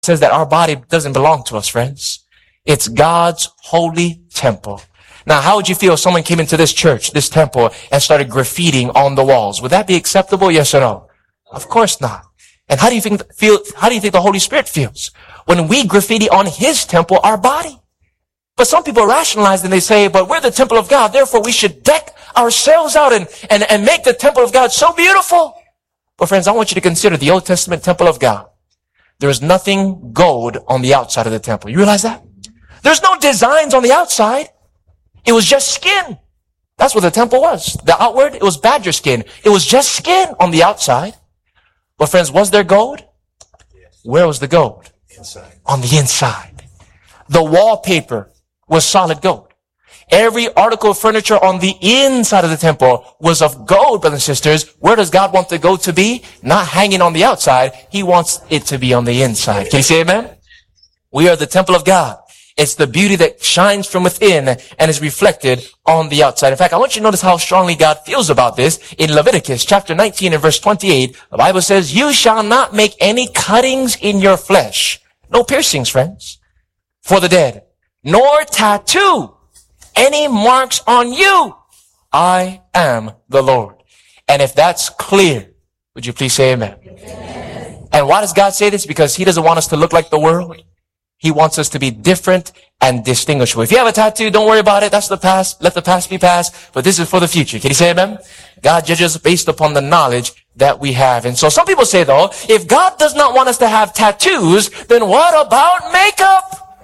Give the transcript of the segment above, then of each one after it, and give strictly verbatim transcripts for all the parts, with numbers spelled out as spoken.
says that our body doesn't belong to us, friends. It's God's holy temple. Now, how would you feel if someone came into this church, this temple, and started graffitiing on the walls? Would that be acceptable? Yes or no? Of course not. And how do you think, feel, how do you think the Holy Spirit feels when we graffiti on His temple, our body? But some people rationalize and they say, but we're the temple of God, therefore we should deck ourselves out and, and, and make the temple of God so beautiful. But friends, I want you to consider the Old Testament temple of God. There is nothing gold on the outside of the temple. You realize that? There's no designs on the outside. It was just skin. That's what the temple was. The outward, it was badger skin. It was just skin on the outside. But friends, was there gold? Where was the gold? Inside. On the inside. The wallpaper was solid gold. Every article of furniture on the inside of the temple was of gold, brothers and sisters. Where does God want the gold to be? Not hanging on the outside. He wants it to be on the inside. Can you say amen? We are the temple of God. It's the beauty that shines from within and is reflected on the outside. In fact, I want you to notice how strongly God feels about this. In Leviticus chapter nineteen and verse twenty-eight, the Bible says, you shall not make any cuttings in your flesh. No piercings, friends, for the dead, nor tattoo any marks on you. I am the Lord. And if that's clear, would you please say amen? Amen. And why does God say this? Because He doesn't want us to look like the world. He wants us to be different and distinguishable. If you have a tattoo, don't worry about it. That's the past. Let the past be past. But this is for the future. Can you say amen? God judges based upon the knowledge that we have. And so some people say, though, if God does not want us to have tattoos, then what about makeup?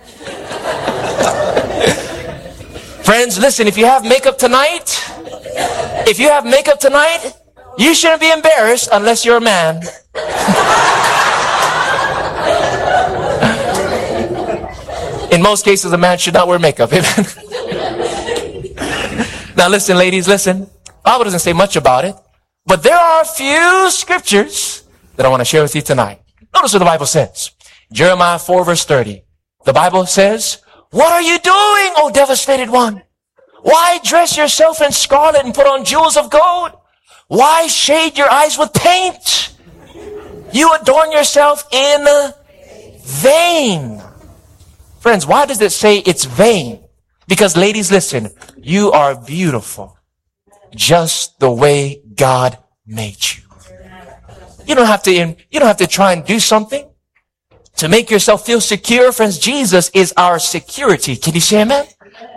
Friends, listen, if you have makeup tonight, if you have makeup tonight, you shouldn't be embarrassed unless you're a man. In most cases, a man should not wear makeup. Amen. Now listen, ladies, listen. The Bible doesn't say much about it, but there are a few scriptures that I want to share with you tonight. Notice what the Bible says. Jeremiah four verse thirty. The Bible says, what are you doing, O devastated one? Why dress yourself in scarlet and put on jewels of gold? Why shade your eyes with paint? You adorn yourself in vain. Friends, why does it say it's vain? Because ladies, listen, you are beautiful just the way God made you. You don't have to, you don't have to try and do something to make yourself feel secure. Friends, Jesus is our security. Can you say amen?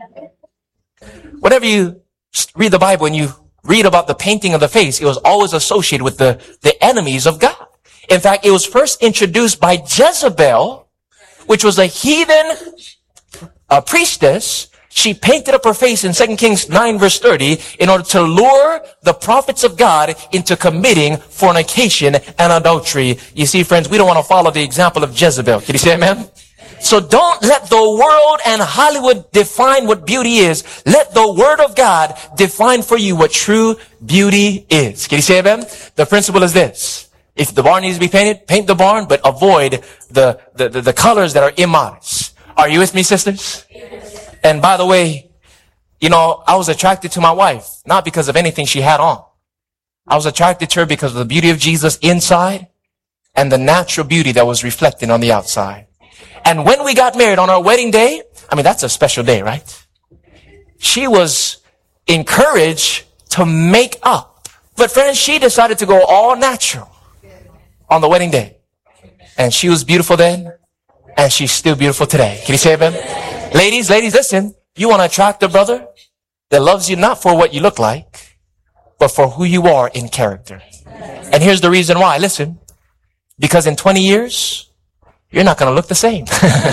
Whenever you read the Bible and you read about the painting of the face, it was always associated with the, the enemies of God. In fact, it was first introduced by Jezebel, which was a heathen a priestess. She painted up her face in Second Kings nine verse thirty in order to lure the prophets of God into committing fornication and adultery. You see, friends, we don't want to follow the example of Jezebel. Can you say amen? So don't let the world and Hollywood define what beauty is. Let the Word of God define for you what true beauty is. Can you say amen? The principle is this. If the barn needs to be painted, paint the barn, but avoid the, the, the, the colors that are immodest. Are you with me, sisters? Yes. And by the way, you know, I was attracted to my wife, not because of anything she had on. I was attracted to her because of the beauty of Jesus inside and the natural beauty that was reflected on the outside. And when we got married on our wedding day, I mean, that's a special day, right? She was encouraged to make up. But friends, she decided to go all natural on the wedding day. And she was beautiful then, and she's still beautiful today. Can you say amen? Ladies, ladies, listen. You want to attract a brother that loves you not for what you look like, but for who you are in character. And here's the reason why. Listen. Because in twenty years, you're not going to look the same.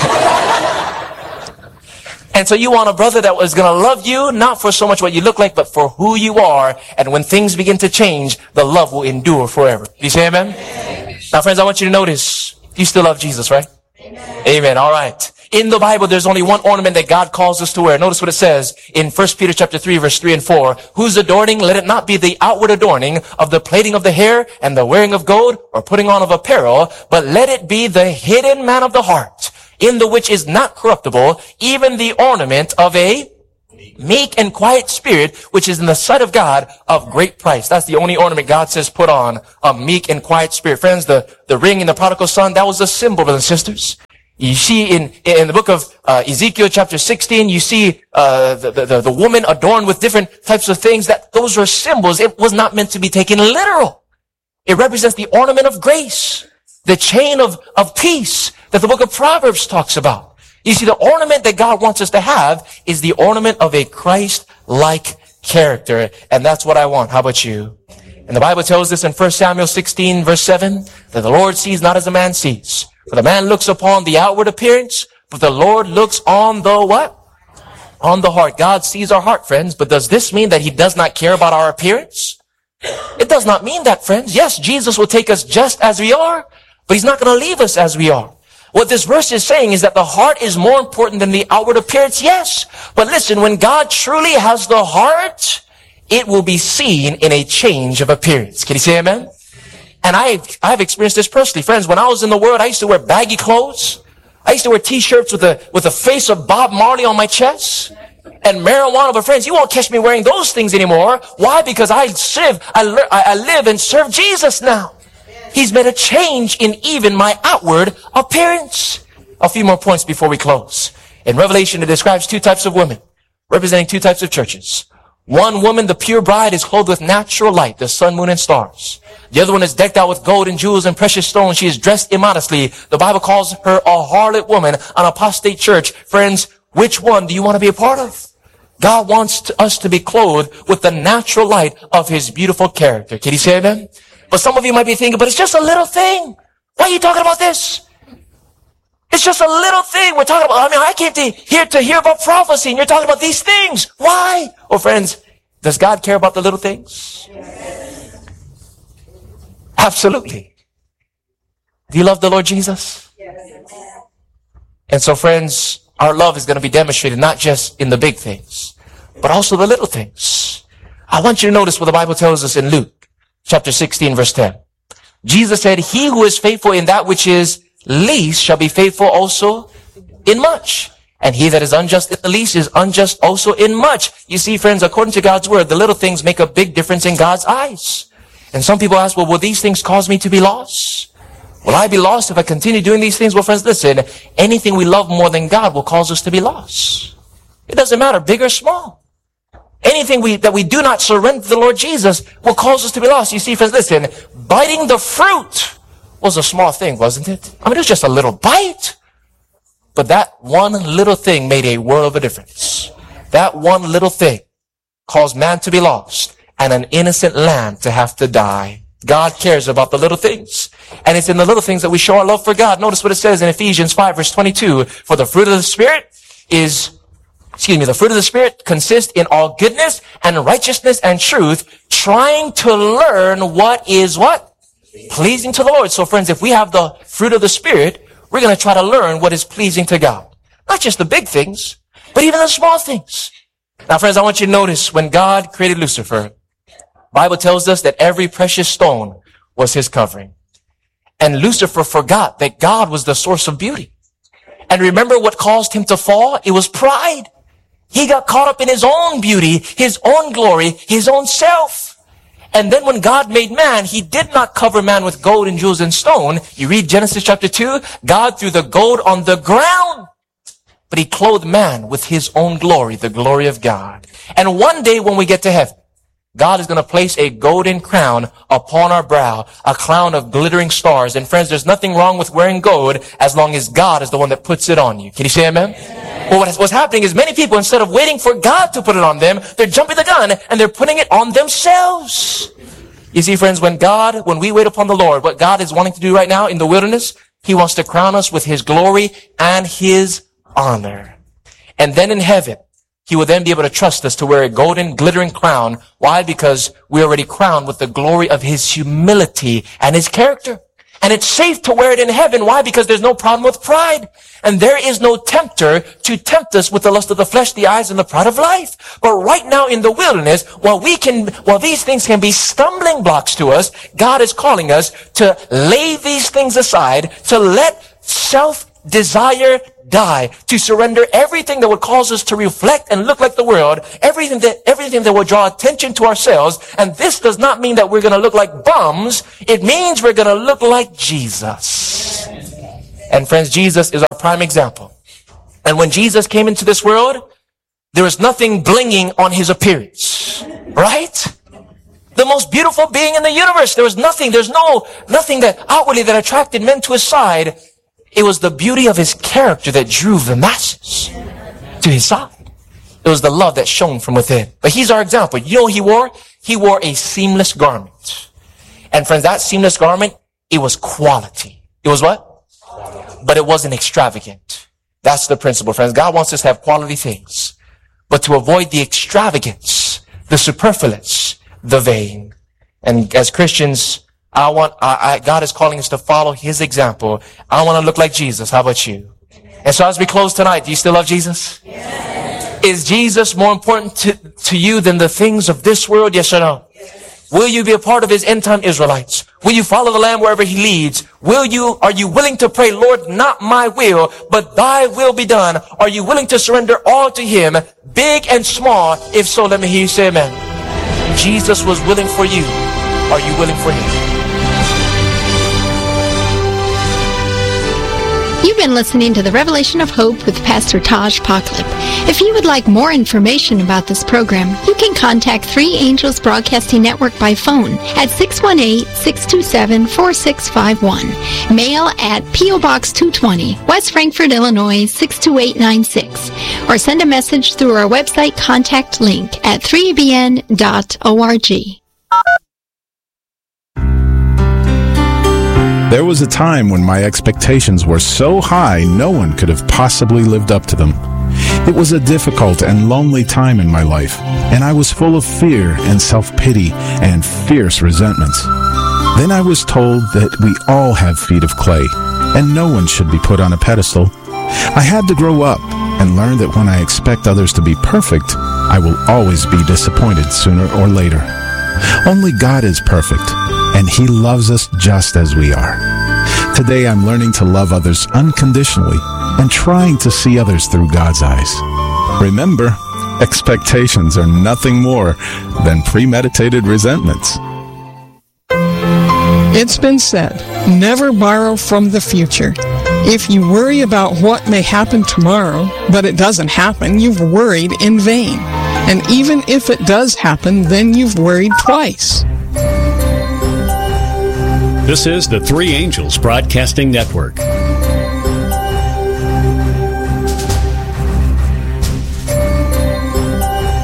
And so you want a brother that was going to love you, not for so much what you look like, but for who you are. And when things begin to change, the love will endure forever. Do you say amen? Amen. Now, friends, I want you to notice, you still love Jesus, right? Amen. Amen. All right. In the Bible, there's only one ornament that God calls us to wear. Notice what it says in First Peter chapter three, verse three and four. Whose adorning, let it not be the outward adorning of the plaiting of the hair and the wearing of gold or putting on of apparel, but let it be the hidden man of the heart, in the which is not corruptible, even the ornament of a Meek and quiet spirit, which is in the sight of God of great price. That's the only ornament God says put on, a meek and quiet spirit. Friends, the, the ring in the prodigal son, that was a symbol, brothers and sisters. You see in, in the book of uh, Ezekiel chapter sixteen, you see uh, the, the, the woman adorned with different types of things. That those were symbols. It was not meant to be taken literal. It represents the ornament of grace, the chain of, of peace that the book of Proverbs talks about. You see, the ornament that God wants us to have is the ornament of a Christ-like character. And that's what I want. How about you? And the Bible tells us in First Samuel sixteen, verse seven, that the Lord sees not as a man sees. For the man looks upon the outward appearance, but the Lord looks on the what? On the heart. God sees our heart, friends. But does this mean that he does not care about our appearance? It does not mean that, friends. Yes, Jesus will take us just as we are, but he's not going to leave us as we are. What this verse is saying is that the heart is more important than the outward appearance, yes. But listen, when God truly has the heart, it will be seen in a change of appearance. Can you say amen? And I've, I've experienced this personally. Friends, when I was in the world, I used to wear baggy clothes. I used to wear t-shirts with the, with the face of Bob Marley on my chest. And marijuana, but friends, you won't catch me wearing those things anymore. Why? Because I serve, I, le- I live and serve Jesus now. He's made a change in even my outward appearance. A few more points before we close. In Revelation, it describes two types of women, representing two types of churches. One woman, the pure bride, is clothed with natural light, the sun, moon, and stars. The other one is decked out with gold and jewels and precious stones. She is dressed immodestly. The Bible calls her a harlot woman, an apostate church. Friends, which one do you want to be a part of? God wants to, us to be clothed with the natural light of his beautiful character. Can you say amen? But some of you might be thinking, but it's just a little thing. Why are you talking about this? It's just a little thing we're talking about. I mean, I came to here to hear about prophecy, and you're talking about these things. Why? Oh, friends, does God care about the little things? Yes. Absolutely. Do you love the Lord Jesus? Yes. And so, friends, our love is going to be demonstrated not just in the big things, but also the little things. I want you to notice what the Bible tells us in Luke chapter sixteen, verse ten. Jesus said, he who is faithful in that which is least shall be faithful also in much. And he that is unjust in the least is unjust also in much. You see, friends, according to God's word, the little things make a big difference in God's eyes. And some people ask, well, will these things cause me to be lost? Will I be lost if I continue doing these things? Well, friends, listen, anything we love more than God will cause us to be lost. It doesn't matter, big or small. Anything we, that we do not surrender to the Lord Jesus will cause us to be lost. You see, friends, listen, biting the fruit was a small thing, wasn't it? I mean, it was just a little bite. But that one little thing made a world of a difference. That one little thing caused man to be lost and an innocent lamb to have to die. God cares about the little things. And it's in the little things that we show our love for God. Notice what it says in Ephesians five, verse twenty-two. For the fruit of the Spirit is Excuse me, the fruit of the Spirit consists in all goodness and righteousness and truth, trying to learn what is what? Pleasing to the Lord. So friends, if we have the fruit of the Spirit, we're going to try to learn what is pleasing to God. Not just the big things, but even the small things. Now friends, I want you to notice when God created Lucifer, the Bible tells us that every precious stone was his covering. And Lucifer forgot that God was the source of beauty. And remember what caused him to fall? It was pride. He got caught up in his own beauty, his own glory, his own self. And then when God made man, he did not cover man with gold and jewels and stone. You read Genesis chapter two, God threw the gold on the ground, but he clothed man with his own glory, the glory of God. And one day when we get to heaven, God is going to place a golden crown upon our brow, a crown of glittering stars. And friends, there's nothing wrong with wearing gold as long as God is the one that puts it on you. Can you say amen? Amen. Well, what's happening is many people, instead of waiting for God to put it on them, they're jumping the gun and they're putting it on themselves. You see, friends, when God, when we wait upon the Lord, what God is wanting to do right now in the wilderness, he wants to crown us with his glory and his honor. And then in heaven, he will then be able to trust us to wear a golden, glittering crown. Why? Because we're already crowned with the glory of his humility and his character. And it's safe to wear it in heaven. Why? Because there's no problem with pride. And there is no tempter to tempt us with the lust of the flesh, the eyes, and the pride of life. But right now in the wilderness, while we can, while these things can be stumbling blocks to us, God is calling us to lay these things aside, to let self desire die, to surrender everything that would cause us to reflect and look like the world, everything that, everything that will draw attention to ourselves. And this does not mean that we're going to look like bums. It means we're going to look like Jesus. And friends, Jesus is our prime example. And when Jesus came into this world, there was nothing blinging on his appearance, right? The most beautiful being in the universe. There was nothing, there's no, nothing that outwardly that attracted men to his side. It was the beauty of his character that drew the masses to his side. It was the love that shone from within. But he's our example. You know what he wore? He wore a seamless garment. And friends, that seamless garment, it was quality. It was what? But it wasn't extravagant. That's the principle, friends. God wants us to have quality things, but to avoid the extravagance, the superfluous, the vain. And as Christians, I want, I, I, God is calling us to follow his example. I want to look like Jesus. How about you? And so as we close tonight, do you still love Jesus? Yes. Is Jesus more important to, to you than the things of this world? Yes or no? Yes. Will you be a part of his end time Israelites? Will you follow the Lamb wherever he leads? Will you, are you willing to pray, Lord, not my will, but thy will be done? Are you willing to surrender all to him, big and small? If so, let me hear you say amen. Jesus was willing for you. Are you willing for him? You've been listening to the Revelation of Hope with Pastor Taj Poklip. If you would like more information about this program, you can contact Three Angels Broadcasting Network by phone at six one eight, six two seven, four six five one. Mail at P O Box two twenty, West Frankfort, Illinois, six two eight nine six. Or send a message through our website contact link at three b n dot org. There was a time when my expectations were so high no one could have possibly lived up to them. It was a difficult and lonely time in my life, and I was full of fear and self-pity and fierce resentments. Then I was told that we all have feet of clay, and no one should be put on a pedestal. I had to grow up and learn that when I expect others to be perfect, I will always be disappointed sooner or later. Only God is perfect, and he loves us just as we are. Today I'm learning to love others unconditionally and trying to see others through God's eyes. Remember, expectations are nothing more than premeditated resentments. It's been said, never borrow from the future. If you worry about what may happen tomorrow, but it doesn't happen, you've worried in vain. And even if it does happen, then you've worried twice. This is the Three Angels Broadcasting Network.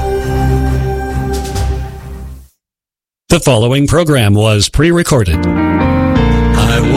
The following program was pre-recorded.